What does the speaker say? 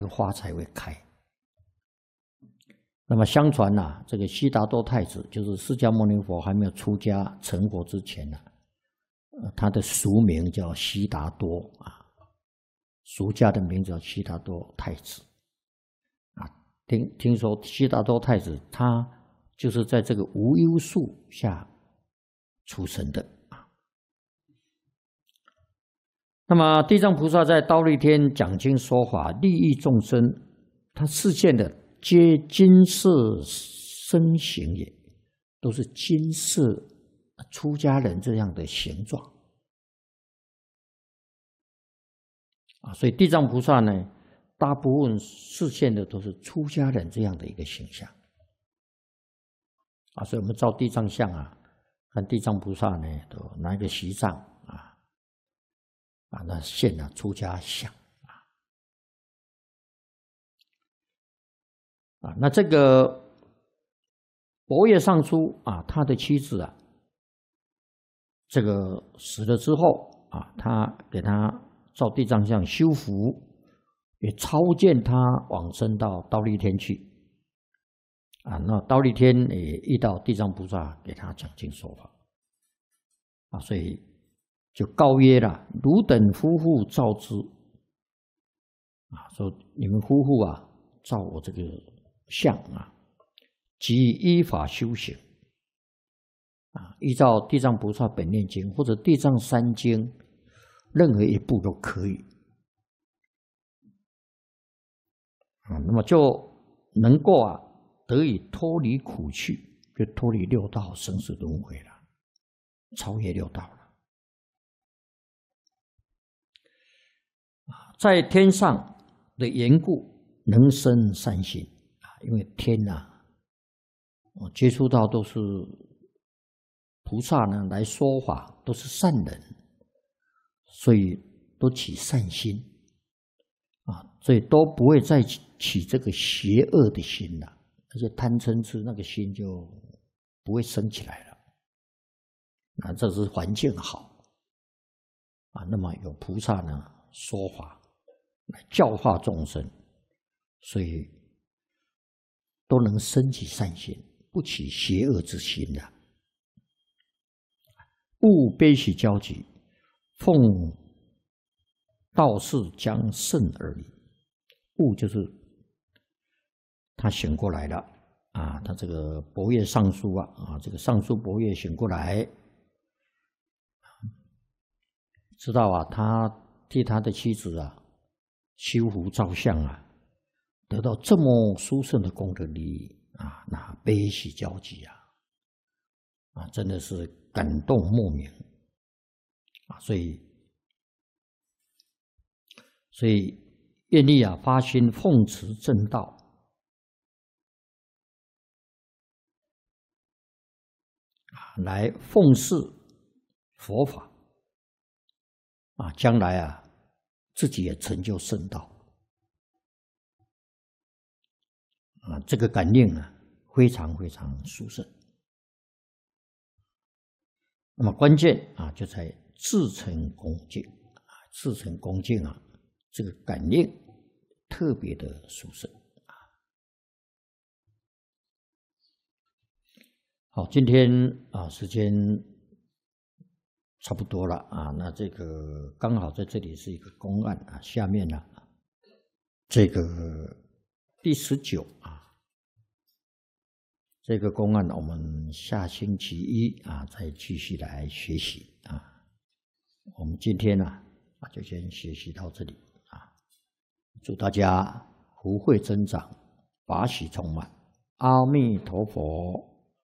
花才会开。那么相传呐，这个悉达多太子就是释迦牟尼佛还没有出家成佛之前呢，他的俗名叫悉达多啊，俗家的名字叫悉达多太子啊。听说悉达多太子他就是在这个无忧树下出生的啊。那么地藏菩萨在忉利天讲经说法，利益众生，他示现的皆金色身形也，都是金色出家人这样的形状啊。所以地藏菩萨呢，大部分示现的都是出家人这样的一个形象啊。所以我们照地藏像啊，看地藏菩萨呢，都拿一个席杖那现了出家相啊。那这个佛业上书啊，他的妻子啊，这个死了之后啊，他给他照地藏像修福，也超荐他往生到忉利天去啊。那忉利天也遇到地藏菩萨给他讲经说法啊，所以就告曰了：汝等夫妇照之啊，说你们夫妇啊，照我这个相啊，即依法修行啊，依照地藏菩萨本愿经或者地藏三经任何一部都可以啊，那么就能够啊得以脱离苦趣，就脱离六道生死轮回了，超越六道了。在天上的缘故，能生善心啊，因为天啊，我接触到都是菩萨呢来说法，都是善人，所以都起善心啊，所以都不会再起这个邪恶的心了，而且贪嗔痴那个心就不会升起来了。那这是环境好啊，那么有菩萨呢说法来教化众生，所以都能升起善心，不起邪恶之心的。勿悲喜交集，奉道士将甚而已。悟就是他醒过来了啊，他这个薄月上书啊，这个上书薄月醒过来，知道啊，他替他的妻子啊修福照相啊，得到这么殊胜的功德利益啊，那悲喜交集啊，真的是感动莫名啊，所以愿力啊发心奉持正道啊，来奉事佛法啊，将来啊自己也成就圣道啊，这个感应啊非常非常殊胜。那么关键啊就在至诚恭敬啊，至诚恭敬啊，这个感应特别的殊胜啊。好，今天啊时间差不多了啊，那这个刚好在这里是一个公案啊，下面呢这个第19啊。这个公案我们下星期一啊再继续来学习啊。我们今天呢就先学习到这里啊。祝大家福慧增长，法喜充满。阿弥陀佛。